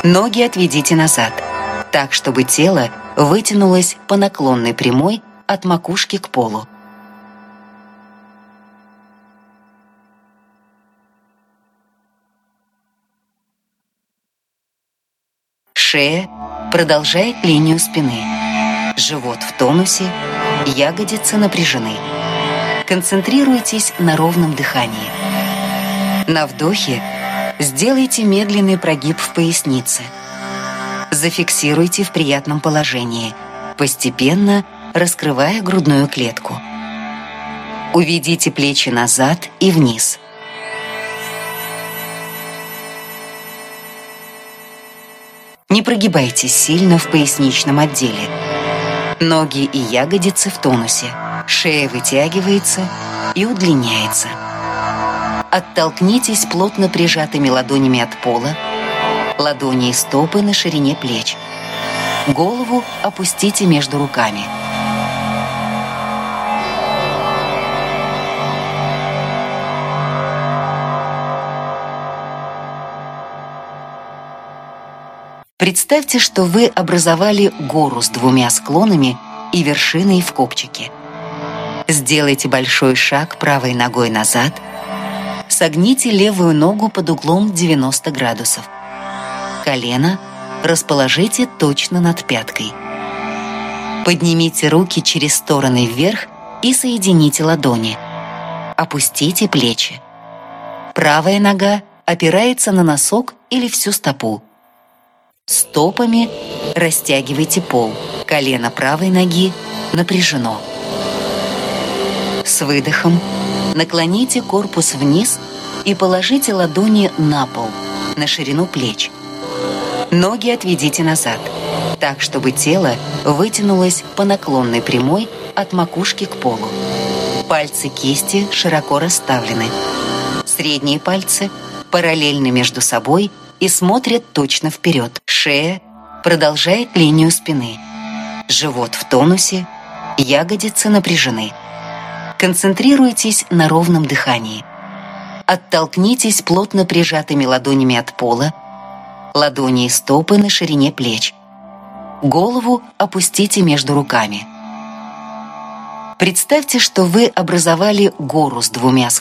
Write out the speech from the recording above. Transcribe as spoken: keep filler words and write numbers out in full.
Ноги отведите назад, так, чтобы тело вытянулось по наклонной прямой от макушки к полу. Шея продолжает линию спины. Живот в тонусе, ягодицы напряжены. Концентрируйтесь на ровном дыхании. На вдохе сделайте медленный прогиб в пояснице. Зафиксируйте в приятном положении, постепенно раскрывая грудную клетку. Уведите плечи назад и вниз. Не прогибайтесь сильно в поясничном отделе. Ноги и ягодицы в тонусе. Шея вытягивается и удлиняется. Оттолкнитесь плотно прижатыми ладонями от пола. Ладони и стопы на ширине плеч. Голову опустите между руками. Представьте, что вы образовали гору с двумя склонами и вершиной в копчике. Сделайте большой шаг правой ногой назад. Согните левую ногу под углом девяносто градусов. Колено расположите точно над пяткой. Поднимите руки через стороны вверх и соедините ладони. Опустите плечи. Правая нога опирается на носок или всю стопу. Стопами растягивайте пол. Колено правой ноги напряжено. С выдохом наклоните корпус вниз и положите ладони на пол, на ширину плеч. Ноги отведите назад, так, чтобы тело вытянулось по наклонной прямой от макушки к полу. Пальцы кисти широко расставлены. Средние пальцы параллельны между собой и смотрят точно вперед. Шея продолжает линию спины. Живот в тонусе, ягодицы напряжены. Концентрируйтесь на ровном дыхании. Оттолкнитесь плотно прижатыми ладонями от пола. Ладони и стопы на ширине плеч. Голову опустите между руками. Представьте, что вы образовали гору с двумя